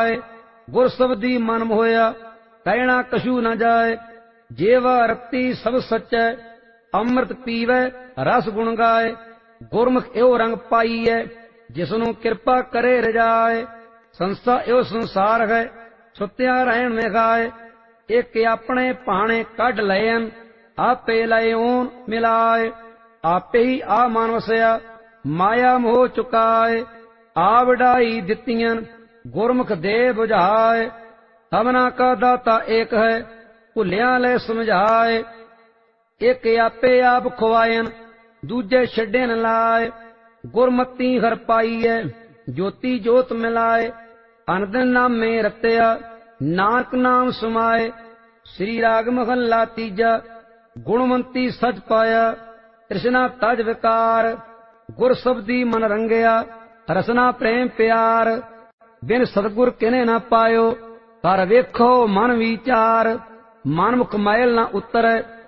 पाए। गुर शब्दी मन मोया कहना कछु न जाए। जेवा रत्ती सब सच्चै अमृत पीवै रस गुण गाए। गुरमुख एवं रंग पाईऐ जिसनु कृपा करे रजाए। संस्था एवं संसार है सुत्या रहन में गाए। एक अपने पाने कढ़ लयन आपे लयोन मिलाए। आपे ही आ मान वसया माया मोह चुकाए। आ वडाई दित्तियन गुरमुख दे बुझाए। सबना का दाता एक है भुलिया ले समझाए। एक आपे आप खुआयन दूजे छड्डे न लाए। गुरमती हर पाईऐ ज्योति जोत मिलाए। अनदन नाम में रत्या नानक नाम समाए। श्री राग महला तीजा गुणवंती सच पाया। तृष्णा तज विकार गुर शब्दी मन रंगया। रसना प्रेम प्यार बिन सतगुर किने न पायो। कर वेखो मन विचार मन मुख मैल न उतरै।